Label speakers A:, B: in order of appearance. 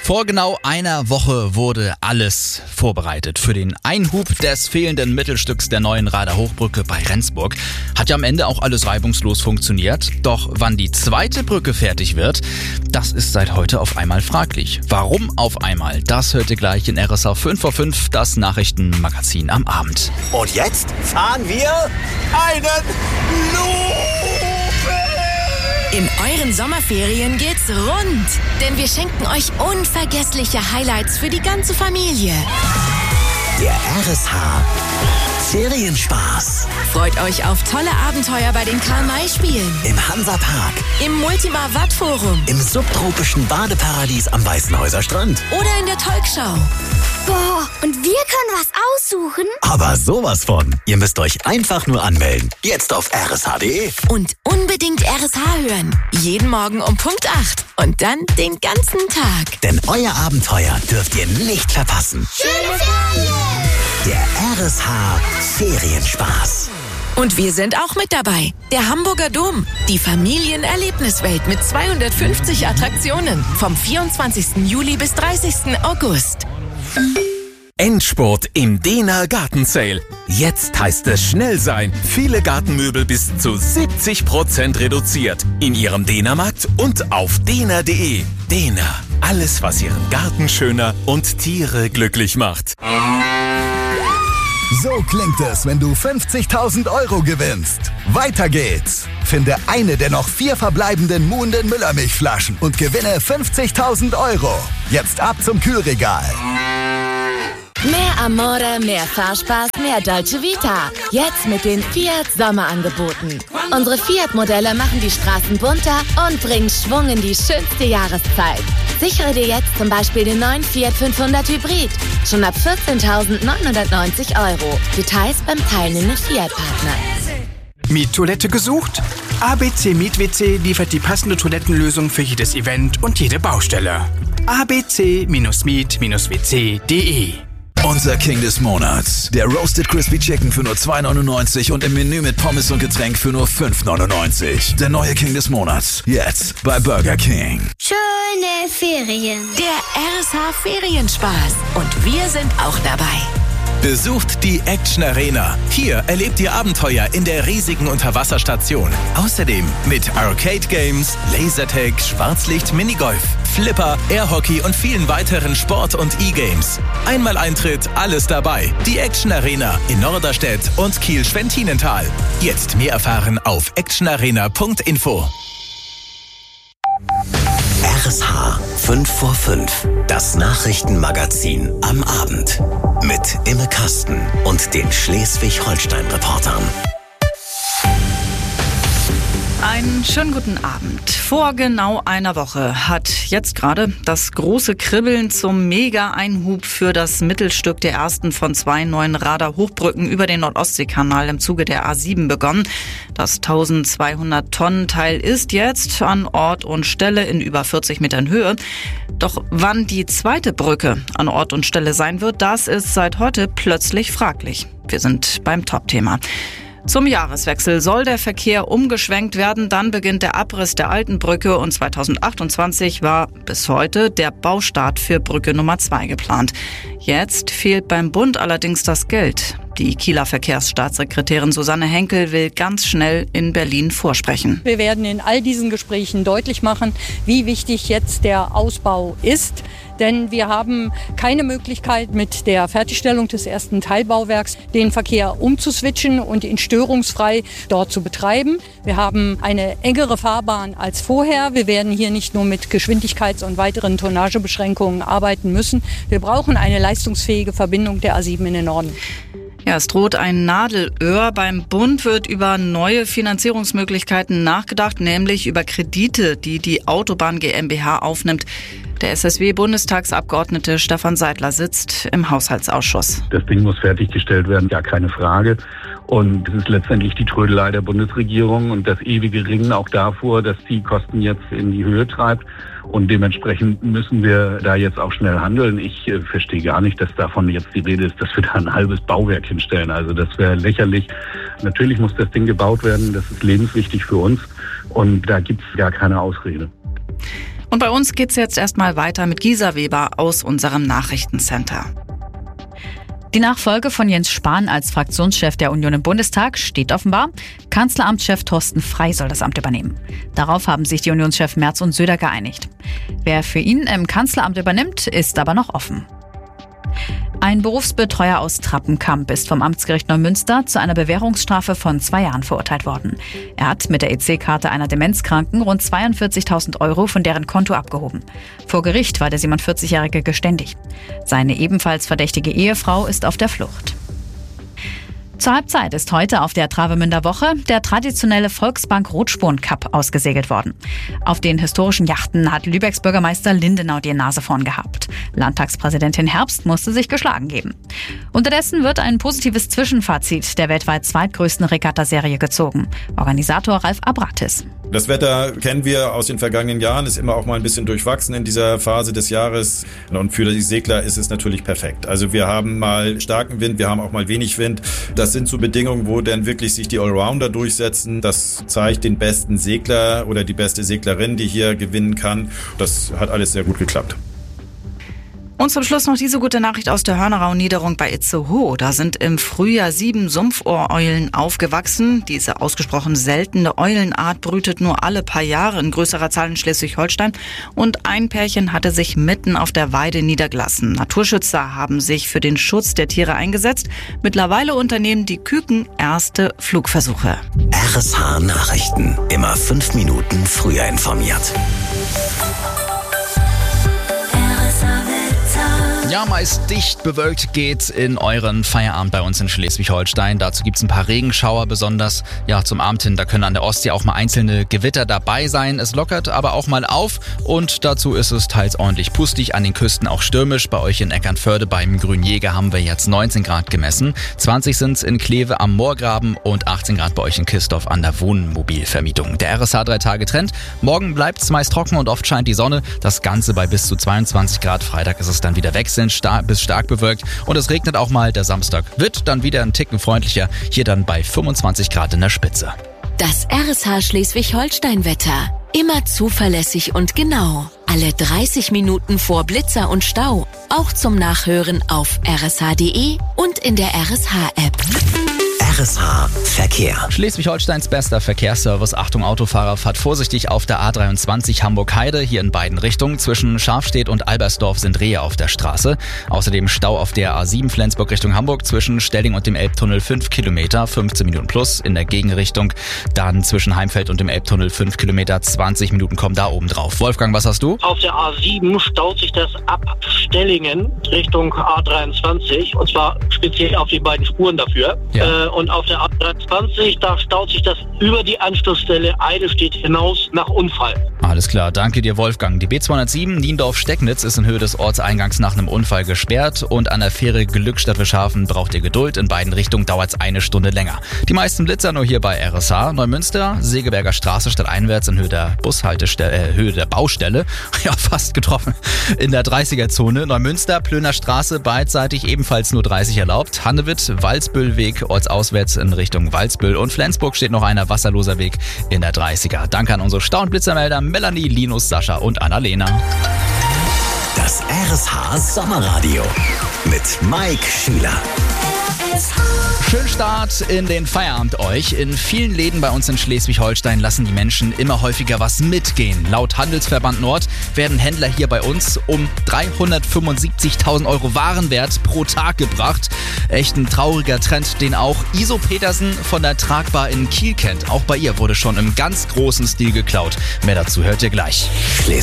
A: Vor genau einer Woche wurde alles vorbereitet für den Einhub des fehlenden Mittelstücks der neuen Rader Hochbrücke bei Rendsburg. Hat ja am Ende auch alles reibungslos funktioniert. Doch wann die zweite Brücke fertig wird, das ist seit heute auf einmal fraglich. Warum auf einmal? Das hört ihr gleich in RSH 5 vor 5, das Nachrichtenmagazin am Abend.
B: Und jetzt fahren wir einen Looping!
C: In euren Sommerferien geht's rund, denn wir schenken euch unvergessliche Highlights für die ganze Familie.
B: Der RSH Ferienspaß.
C: Freut euch auf tolle Abenteuer bei den Karl-May-Spielen,
B: Im Hansapark,
C: im Multima-Watt-Forum,
B: im subtropischen Badeparadies am Weißenhäuser Strand.
C: oder in der Talkshow.
D: Boah, und wir können was aussuchen?
B: Aber sowas von. Ihr müsst euch einfach nur anmelden. Jetzt auf rsh.de.
C: Und unbedingt RSH hören. Jeden Morgen um Punkt 8. Und dann den ganzen Tag.
B: Denn euer Abenteuer dürft ihr nicht verpassen.
D: Schöne Ferien!
B: Der RSH Ferienspaß.
C: Und wir sind auch mit dabei. Der Hamburger Dom. Die Familienerlebniswelt mit 250 Attraktionen. Vom 24. Juli bis 30. August.
E: Endspurt im Dehner Gartensale. Jetzt heißt es schnell sein. Viele Gartenmöbel bis zu 70% reduziert. In Ihrem Dehnermarkt und auf dehner.de. Dehner. Alles, was Ihren Garten schöner und Tiere glücklich macht.
F: So klingt es, wenn du 50.000 Euro gewinnst. Weiter geht's. Finde eine der noch 4 verbleibenden Muhnden Müllermilchflaschen und gewinne 50.000 Euro. Jetzt ab zum Kühlregal.
G: Mehr Amore, mehr Fahrspaß, mehr Dolce Vita. Jetzt mit den Fiat Sommerangeboten. Unsere Fiat-Modelle machen die Straßen bunter und bringen Schwung in die schönste Jahreszeit. Sichere dir jetzt zum Beispiel den neuen Fiat 500 Hybrid. Schon ab 14.990 Euro. Details beim teilnehmenden Fiat-Partner.
H: Miettoilette gesucht? ABC Miet-WC liefert die passende Toilettenlösung für jedes Event und jede Baustelle. abc-miet-wc.de.
F: Unser King des Monats. Der Roasted Crispy Chicken für nur 2,99 und im Menü mit Pommes und Getränk für nur 5,99. Der neue King des Monats. Jetzt bei Burger King.
D: Schöne Ferien.
C: Der RSH Ferienspaß. Und wir sind auch dabei.
E: Besucht die Action Arena. Hier erlebt ihr Abenteuer in der riesigen Unterwasserstation. Außerdem mit Arcade Games, Lasertag, Schwarzlicht, Minigolf, Flipper, Airhockey und vielen weiteren Sport- und E-Games. Einmal Eintritt, alles dabei. Die Action Arena in Norderstedt und Kiel-Schwentinental. Jetzt mehr erfahren auf actionarena.info.
B: RSH 5 vor 5. Das Nachrichtenmagazin am Abend. Mit Imme Kasten und den Schleswig-Holstein-Reportern.
I: Einen schönen guten Abend. Vor genau einer Woche hat jetzt gerade das große Kribbeln zum Mega-Einhub für das Mittelstück der ersten von 2 neuen Radar-Hochbrücken über den Nord-Ostsee-Kanal im Zuge der A7 begonnen. Das 1200-Tonnen-Teil ist jetzt an Ort und Stelle in über 40 Metern Höhe. Doch wann die zweite Brücke an Ort und Stelle sein wird, das ist seit heute plötzlich fraglich. Wir sind beim Top-Thema. Zum Jahreswechsel soll der Verkehr umgeschwenkt werden, dann beginnt der Abriss der alten Brücke und 2028 war bis heute der Baustart für Brücke Nummer 2 geplant. Jetzt fehlt beim Bund allerdings das Geld. Die Kieler Verkehrsstaatssekretärin Susanne Henkel will ganz schnell in Berlin vorsprechen.
J: Wir werden in all diesen Gesprächen deutlich machen, wie wichtig jetzt der Ausbau ist. Denn wir haben keine Möglichkeit, mit der Fertigstellung des ersten Teilbauwerks den Verkehr umzuswitchen und ihn störungsfrei dort zu betreiben. Wir haben eine engere Fahrbahn als vorher. Wir werden hier nicht nur mit Geschwindigkeits- und weiteren Tonnagebeschränkungen arbeiten müssen. Wir brauchen eine leistungsfähige Verbindung der A7 in den Norden.
I: Ja, es droht ein Nadelöhr. Beim Bund wird über neue Finanzierungsmöglichkeiten nachgedacht, nämlich über Kredite, die die Autobahn GmbH aufnimmt. Der SSW-Bundestagsabgeordnete Stefan Seidler sitzt im Haushaltsausschuss.
K: Das Ding muss fertiggestellt werden, gar keine Frage. Und es ist letztendlich die Trödelei der Bundesregierung und das ewige Ringen auch davor, dass die Kosten jetzt in die Höhe treibt. Und dementsprechend müssen wir da jetzt auch schnell handeln. Ich verstehe gar nicht, dass davon jetzt die Rede ist, dass wir da ein halbes Bauwerk hinstellen. Also das wäre lächerlich. Natürlich muss das Ding gebaut werden. Das ist lebenswichtig für uns. Und da gibt es gar keine Ausrede.
I: Und bei uns geht's jetzt erstmal weiter mit Gisa Weber aus unserem Nachrichtencenter.
L: Die Nachfolge von Jens Spahn als Fraktionschef der Union im Bundestag steht offenbar. Kanzleramtschef Thorsten Frey soll das Amt übernehmen. Darauf haben sich die Unionschefs Merz und Söder geeinigt. Wer für ihn im Kanzleramt übernimmt, ist aber noch offen. Ein Berufsbetreuer aus Trappenkamp ist vom Amtsgericht Neumünster zu einer Bewährungsstrafe von 2 Jahren verurteilt worden. Er hat mit der EC-Karte einer Demenzkranken rund 42.000 Euro von deren Konto abgehoben. Vor Gericht war der 47-Jährige geständig. Seine ebenfalls verdächtige Ehefrau ist auf der Flucht. Zur Halbzeit ist heute auf der Travemünder Woche der traditionelle Volksbank Rotsporn Cup ausgesegelt worden. Auf den historischen Yachten hat Lübecks Bürgermeister Lindenau die Nase vorn gehabt. Landtagspräsidentin Herbst musste sich geschlagen geben. Unterdessen wird ein positives Zwischenfazit der weltweit zweitgrößten Regattaserie gezogen. Organisator Ralf Abratis.
M: Das Wetter kennen wir aus den vergangenen Jahren, ist immer auch mal ein bisschen durchwachsen in dieser Phase des Jahres. Und für die Segler ist es natürlich perfekt. Also wir haben mal starken Wind, wir haben auch mal wenig Wind. Das sind so Bedingungen, wo dann wirklich sich die Allrounder durchsetzen. Das zeigt den besten Segler oder die beste Seglerin, die hier gewinnen kann. Das hat alles sehr gut geklappt.
I: Und zum Schluss noch diese gute Nachricht aus der Hörnerau-Niederung bei Itzehoe. Da sind im Frühjahr 7 Sumpfohreulen aufgewachsen. Diese ausgesprochen seltene Eulenart brütet nur alle paar Jahre in größerer Zahl in Schleswig-Holstein. Und ein Pärchen hatte sich mitten auf der Weide niedergelassen. Naturschützer haben sich für den Schutz der Tiere eingesetzt. Mittlerweile unternehmen die Küken erste Flugversuche.
B: RSH Nachrichten. Immer 5 Minuten früher informiert.
A: Ja, meist dicht bewölkt geht's in euren Feierabend bei uns in Schleswig-Holstein. Dazu gibt's ein paar Regenschauer, besonders zum Abend hin. Da können an der Ostsee auch mal einzelne Gewitter dabei sein. Es lockert aber auch mal auf und dazu ist es teils ordentlich pustig, an den Küsten auch stürmisch. Bei euch in Eckernförde beim Grünjäger haben wir jetzt 19 Grad gemessen. 20 sind's in Kleve am Moorgraben und 18 Grad bei euch in Kistorf an der Wohnmobilvermietung. Der RSH 3-Tage-Trend. Morgen bleibt's meist trocken und oft scheint die Sonne. Das Ganze bei bis zu 22 Grad. Freitag ist es dann wieder wechselnd bis stark bewölkt und es regnet auch mal. Der Samstag wird dann wieder ein Ticken freundlicher, hier dann bei 25 Grad in der Spitze.
C: Das RSH Schleswig-Holstein-Wetter. Immer zuverlässig und genau. Alle 30 Minuten vor Blitzer und Stau. Auch zum Nachhören auf rsh.de und in der RSH-App.
B: RSH Verkehr.
A: Schleswig-Holsteins bester Verkehrsservice. Achtung Autofahrer, fahrt vorsichtig auf der A23 Hamburg-Heide, hier in beiden Richtungen. Zwischen Schafstedt und Albersdorf sind Rehe auf der Straße. Außerdem Stau auf der A7 Flensburg Richtung Hamburg, zwischen Stelling und dem Elbtunnel 5 Kilometer, 15 Minuten plus in der Gegenrichtung. Dann zwischen Heimfeld und dem Elbtunnel 5 Kilometer, 20 Minuten kommen da oben drauf. Wolfgang, was hast du?
N: Auf der A7 staut sich das ab Stellingen Richtung A23 und zwar speziell auf die beiden Spuren dafür.
A: Ja.
N: Und auf der A23, da staut sich das über die Anschlussstelle Eidelstedt hinaus nach Unfall.
A: Alles klar, danke dir Wolfgang. Die B207 Niendorf-Stecknitz ist in Höhe des Ortseingangs nach einem Unfall gesperrt und an der Fähre Glückstadt-Wischhafen braucht ihr Geduld. In beiden Richtungen dauert es 1 Stunde länger. Die meisten Blitzer nur hier bei RSH. Neumünster, Segeberger Straße stadteinwärts in Höhe der Höhe der Baustelle. Ja, fast getroffen. In der 30er-Zone. Neumünster, Plöner Straße, beidseitig ebenfalls nur 30 erlaubt. Hannewitt, Walsbüllweg, ortsauswärts in Richtung Walsbüll und Flensburg steht noch einer wasserloser Weg in der 30er. Danke an unsere Stau- und Blitzermelder Melanie, Linus, Sascha und Annalena.
B: Das RSH Sommerradio mit Mike Schüler.
A: Schönen Start in den Feierabend euch. In vielen Läden bei uns in Schleswig-Holstein lassen die Menschen immer häufiger was mitgehen. Laut Handelsverband Nord werden Händler hier bei uns um 375.000 Euro Warenwert pro Tag gebracht. Echt ein trauriger Trend, den auch Iso Petersen von der Tragbar in Kiel kennt. Auch bei ihr wurde schon im ganz großen Stil geklaut. Mehr dazu hört ihr gleich.